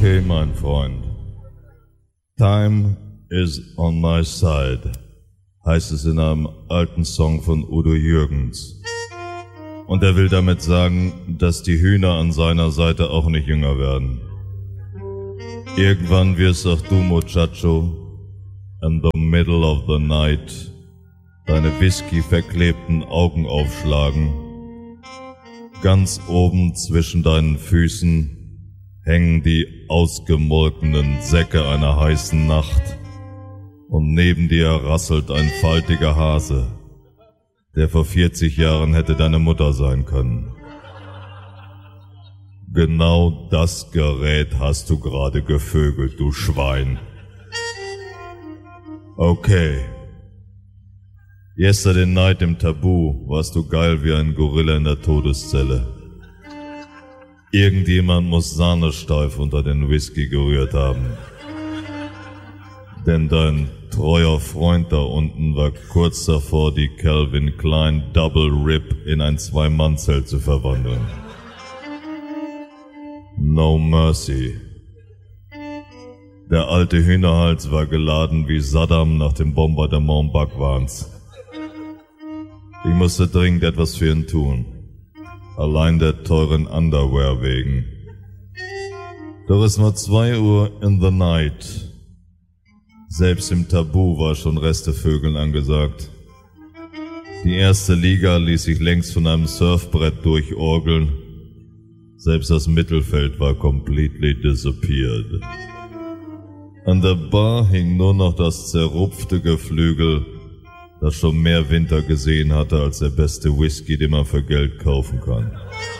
Okay, mein Freund. Time is on my side, heißt es in einem alten Song von Udo Jürgens. Und er will damit sagen, dass die Hühner an seiner Seite auch nicht jünger werden. Irgendwann wirst auch du, Muchacho, in the middle of the night deine whisky-verklebten Augen aufschlagen. Ganz oben zwischen deinen Füßen hängen die ausgemolkenen Säcke einer heißen Nacht und neben dir rasselt ein faltiger Hase, der vor 40 Jahren hätte deine Mutter sein können. Genau das Gerät hast du gerade gevögelt, du Schwein. Okay. Yesterday night im Tabu warst du geil wie ein Gorilla in der Todeszelle. Irgendjemand muss Sahnesteif unter den Whisky gerührt haben. Denn dein treuer Freund da unten war kurz davor, die Calvin Klein Double Rip in ein Zwei-Mann-Zelt zu verwandeln. No mercy. Der alte Hühnerhals war geladen wie Saddam nach dem Bombardement Bagwans. Ich musste dringend etwas für ihn tun. Allein der teuren Underwear wegen. Doch es war 2 Uhr in the night. Selbst im Tabu war schon Restevögeln angesagt. Die erste Liga ließ sich längst von einem Surfbrett durchorgeln. Selbst das Mittelfeld war completely disappeared. An der Bar hing nur noch das zerrupfte Geflügel, das schon mehr Winter gesehen hatte als der beste Whisky, den man für Geld kaufen kann.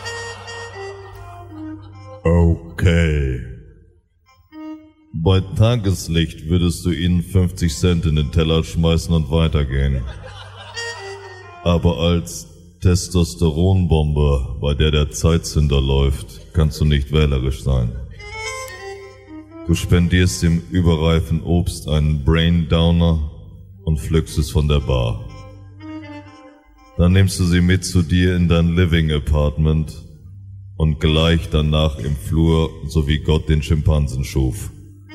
Okay. Bei Tageslicht würdest du ihnen 50 Cent in den Teller schmeißen und weitergehen. Aber als Testosteronbombe, bei der Zeitzünder läuft, kannst du nicht wählerisch sein. Du spendierst dem überreifen Obst einen Braindowner und pflückst es von der Bar. Dann nimmst du sie mit zu dir in dein Living Apartment und gleich danach im Flur, so wie Gott den Schimpansen schuf.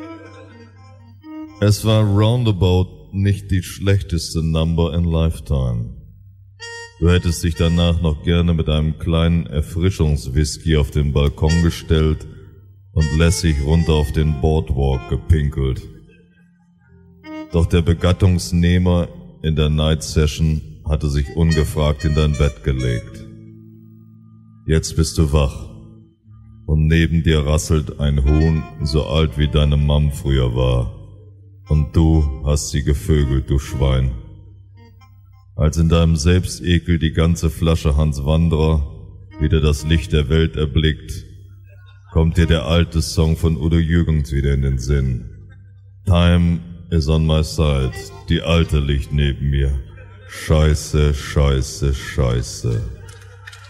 Es war roundabout nicht die schlechteste Number in Lifetime. Du hättest dich danach noch gerne mit einem kleinen Erfrischungswhisky auf den Balkon gestellt und lässig runter auf den Boardwalk gepinkelt. Doch der Begattungsnehmer in der Night Session hatte sich ungefragt in dein Bett gelegt. Jetzt bist du wach und neben dir rasselt ein Huhn, so alt wie deine Mom früher war. Und du hast sie gevögelt, du Schwein. Als in deinem Selbstekel die ganze Flasche Hans Wanderer wieder das Licht der Welt erblickt, kommt dir der alte Song von Udo Jürgens wieder in den Sinn. Time is on my side, die alte liegt neben mir. Scheiße, scheiße, scheiße.